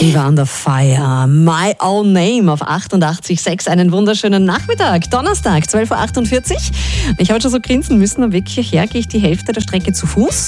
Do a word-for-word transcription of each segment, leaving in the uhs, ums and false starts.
Shiva Under Fire, My Own Name auf achtundachtzig Komma sechs. Einen wunderschönen Nachmittag, Donnerstag, zwölf Uhr achtundvierzig. Ich habe schon so grinsen müssen, am Weg hierher gehe ich die Hälfte der Strecke zu Fuß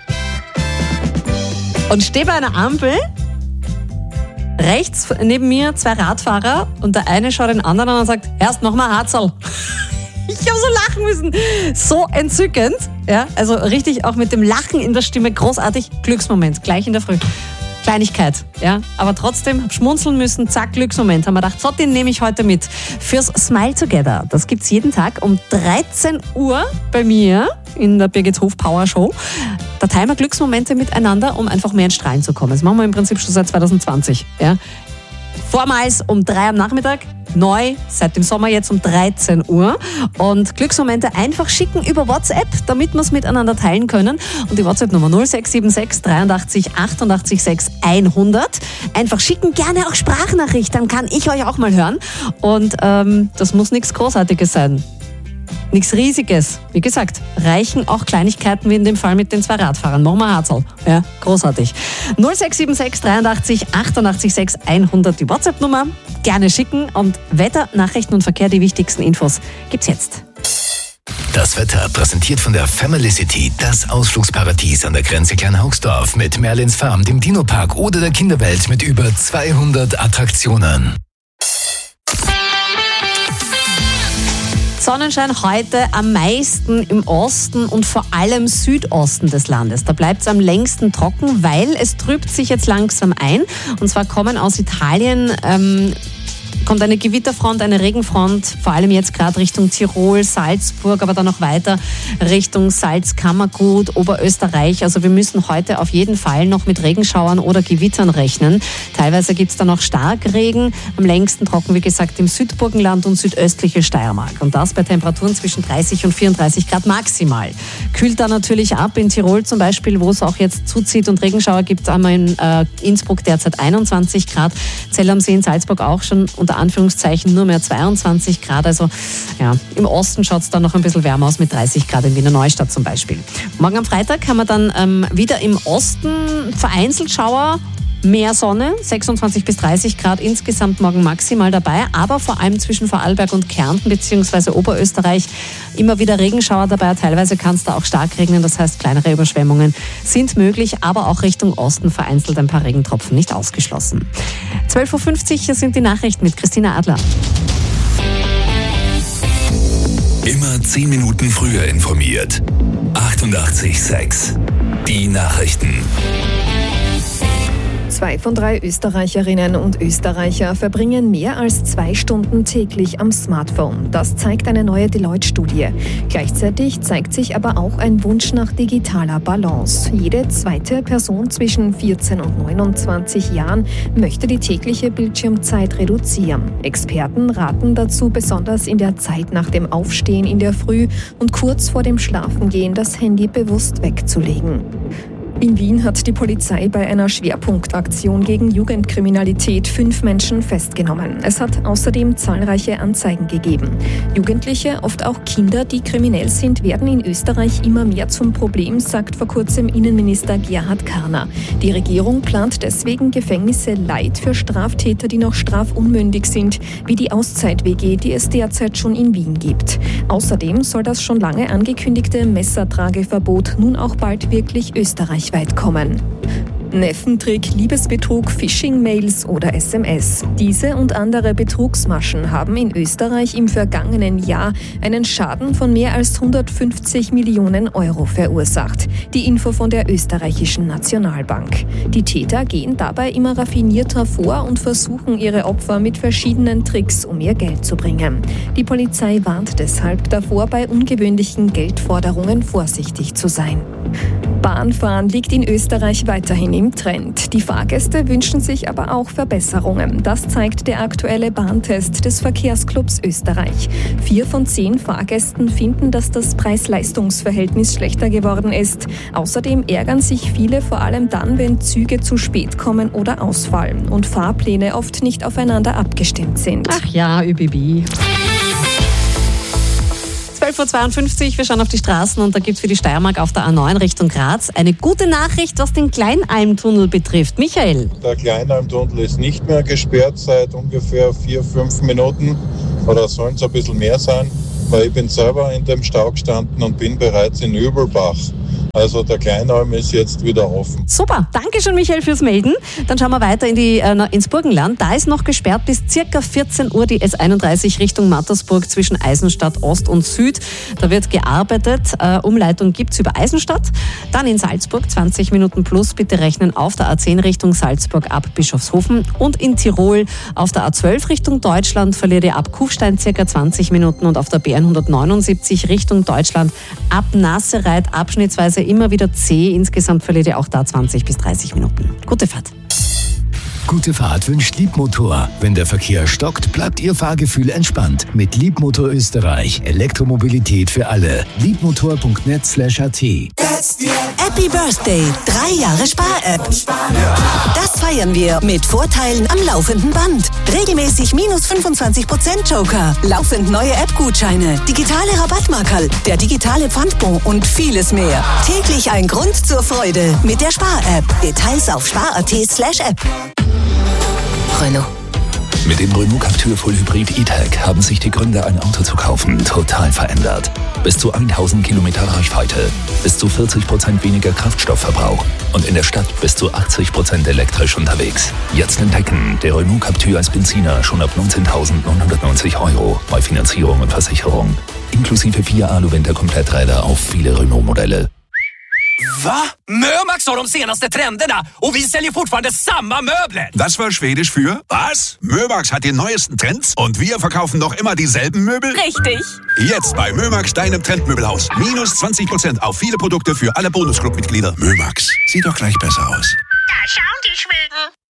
und stehe bei einer Ampel. Rechts neben mir zwei Radfahrer und der eine schaut den anderen an und sagt, erst noch mal Harzl. Ich habe so lachen müssen. So entzückend. Ja, also richtig auch mit dem Lachen in der Stimme. Großartig. Glücksmoment. Gleich in der Früh. Kleinigkeit. Ja, aber trotzdem schmunzeln müssen. Zack, Glücksmoment. Haben wir gedacht, so, den nehme ich heute mit. Fürs Smile Together. Das gibt's jeden Tag um dreizehn Uhr bei mir in der Birgit Hof Power Show. Da teilen wir Glücksmomente miteinander, um einfach mehr ins Strahlen zu kommen. Das machen wir im Prinzip schon seit zwanzig zwanzig. Ja. Vormals um drei am Nachmittag. Neu, seit dem Sommer jetzt um dreizehn Uhr. Und Glücksmomente einfach schicken über WhatsApp, damit wir es miteinander teilen können. Und die WhatsApp-Nummer null sechs sieben sechs dreiundachtzig achtundachtzig sechs hundert. Einfach schicken, gerne auch Sprachnachricht, dann kann ich euch auch mal hören. Und ähm, das muss nichts Großartiges sein. Nichts Riesiges. Wie gesagt, reichen auch Kleinigkeiten wie in dem Fall mit den zwei Radfahrern. Machen wir Harzl. Ja, großartig. null sechs sieben sechs dreiundachtzig achtundachtzig sechs hundert die WhatsApp-Nummer. Gerne schicken und Wetter, Nachrichten und Verkehr, die wichtigsten Infos gibt's jetzt. Das Wetter präsentiert von der Family City, das Ausflugsparadies an der Grenze Kleinhaugsdorf mit Merlins Farm, dem Dino-Park oder der Kinderwelt mit über zweihundert Attraktionen. Sonnenschein heute am meisten im Osten und vor allem Südosten des Landes. Da bleibt es am längsten trocken, weil es trübt sich jetzt langsam ein. Und zwar kommen aus Italien... Ähm, kommt eine Gewitterfront, eine Regenfront, vor allem jetzt gerade Richtung Tirol, Salzburg, aber dann noch weiter Richtung Salzkammergut, Oberösterreich. Also wir müssen heute auf jeden Fall noch mit Regenschauern oder Gewittern rechnen. Teilweise gibt es dann auch Starkregen, am längsten trocken, wie gesagt, im Südburgenland und südöstliche Steiermark. Und das bei Temperaturen zwischen dreißig und vierunddreißig Grad maximal. Kühlt dann natürlich ab in Tirol zum Beispiel, wo es auch jetzt zuzieht und Regenschauer gibt, einmal in äh, Innsbruck derzeit einundzwanzig Grad, Zell am See in Salzburg auch schon unter Anführungszeichen nur mehr zweiundzwanzig Grad. Also ja, im Osten schaut es dann noch ein bisschen wärmer aus mit dreißig Grad in Wiener Neustadt zum Beispiel. Morgen am Freitag haben wir dann ähm, wieder im Osten vereinzelt Schauer, mehr Sonne, sechsundzwanzig bis dreißig Grad insgesamt morgen maximal dabei, aber vor allem zwischen Vorarlberg und Kärnten bzw. Oberösterreich immer wieder Regenschauer dabei. Teilweise kann es da auch stark regnen, das heißt kleinere Überschwemmungen sind möglich, aber auch Richtung Osten vereinzelt ein paar Regentropfen nicht ausgeschlossen. zwölf Uhr fünfzig, hier sind die Nachrichten mit Christina Adler. Immer zehn Minuten früher informiert. achtundachtzig Komma sechs. Die Nachrichten. Zwei von drei Österreicherinnen und Österreicher verbringen mehr als zwei Stunden täglich am Smartphone. Das zeigt eine neue Deloitte-Studie. Gleichzeitig zeigt sich aber auch ein Wunsch nach digitaler Balance. Jede zweite Person zwischen vierzehn und neunundzwanzig Jahren möchte die tägliche Bildschirmzeit reduzieren. Experten raten dazu, besonders in der Zeit nach dem Aufstehen in der Früh und kurz vor dem Schlafengehen das Handy bewusst wegzulegen. In Wien hat die Polizei bei einer Schwerpunktaktion gegen Jugendkriminalität fünf Menschen festgenommen. Es hat außerdem zahlreiche Anzeigen gegeben. Jugendliche, oft auch Kinder, die kriminell sind, werden in Österreich immer mehr zum Problem, sagt vor kurzem Innenminister Gerhard Karner. Die Regierung plant deswegen Gefängnisse light für Straftäter, die noch strafunmündig sind, wie die Auszeit-W G, die es derzeit schon in Wien gibt. Außerdem soll das schon lange angekündigte Messertrageverbot nun auch bald wirklich österreichweit kommen. Neffentrick, Liebesbetrug, Phishing-Mails oder S M S. Diese und andere Betrugsmaschen haben in Österreich im vergangenen Jahr einen Schaden von mehr als hundertfünfzig Millionen Euro verursacht. Die Info von der österreichischen Nationalbank. Die Täter gehen dabei immer raffinierter vor und versuchen ihre Opfer mit verschiedenen Tricks um ihr Geld zu bringen. Die Polizei warnt deshalb davor, bei ungewöhnlichen Geldforderungen vorsichtig zu sein. Bahnfahren liegt in Österreich weiterhin im Trend. Die Fahrgäste wünschen sich aber auch Verbesserungen. Das zeigt der aktuelle Bahntest des Verkehrsclubs Österreich. Vier von zehn Fahrgästen finden, dass das Preis-Leistungs-Verhältnis schlechter geworden ist. Außerdem ärgern sich viele vor allem dann, wenn Züge zu spät kommen oder ausfallen und Fahrpläne oft nicht aufeinander abgestimmt sind. Ach ja, ÜBB. zwölf Uhr zweiundfünfzig, wir schauen auf die Straßen und da gibt es für die Steiermark auf der A neun Richtung Graz eine gute Nachricht, was den Kleinalmtunnel betrifft. Michael. Der Kleinalmtunnel ist nicht mehr gesperrt seit ungefähr vier, fünf Minuten oder sollen es ein bisschen mehr sein, weil ich bin selber in dem Stau gestanden und bin bereits in Übelbach. Also der Kleinalm ist jetzt wieder offen. Super, danke schön Michael fürs Melden. Dann schauen wir weiter in die, äh, ins Burgenland. Da ist noch gesperrt bis circa vierzehn Uhr die S einunddreißig Richtung Mattersburg zwischen Eisenstadt Ost und Süd. Da wird gearbeitet. Äh, Umleitung gibt es über Eisenstadt. Dann in Salzburg zwanzig Minuten plus. Bitte rechnen auf der A zehn Richtung Salzburg ab Bischofshofen. Und in Tirol auf der A zwölf Richtung Deutschland verliert ihr ab Kufstein circa zwanzig Minuten und auf der B hundertneunundsiebzig Richtung Deutschland ab Nassereit abschnittsweise immer wieder zäh. Insgesamt verliert ihr auch da zwanzig bis dreißig Minuten. Gute Fahrt. Gute Fahrt wünscht Liebmotor. Wenn der Verkehr stockt, bleibt Ihr Fahrgefühl entspannt. Mit Liebmotor Österreich. Elektromobilität für alle. liebmotor punkt net slash a t. Happy Birthday. Drei Jahre Spar-App. Das feiern wir mit Vorteilen am laufenden Band. Regelmäßig minus fünfundzwanzig Prozent Joker. Laufend neue App-Gutscheine. Digitale Rabattmarkerl. Der digitale Pfandbon und vieles mehr. Täglich ein Grund zur Freude mit der Spar-App. Details auf spar punkt at slash app. Renault. Mit dem Renault Captur Full Hybrid E-Tech haben sich die Gründe, ein Auto zu kaufen, total verändert. Bis zu tausend Kilometer Reichweite, bis zu vierzig Prozent weniger Kraftstoffverbrauch und in der Stadt bis zu achtzig Prozent elektrisch unterwegs. Jetzt entdecken, der Renault Captur als Benziner schon ab neunzehntausendneunhundertneunzig Euro bei Finanzierung und Versicherung. Inklusive vier Alu-Winter-Kompletträder auf viele Renault-Modelle. Va? Mömax har de senaste trenderna och vi säljer fortfarande samma möbler. Das war Schwedisch für was? Mömax hat die neuesten Trends und wir verkaufen noch immer dieselben Möbel? Richtig. Jetzt bei Mömax, deinem Trendmöbelhaus. Minus zwanzig Prozent auf viele Produkte für alle Bonusclub-Mitglieder. Mömax, sieht doch gleich besser aus. Da schauen die Schweden.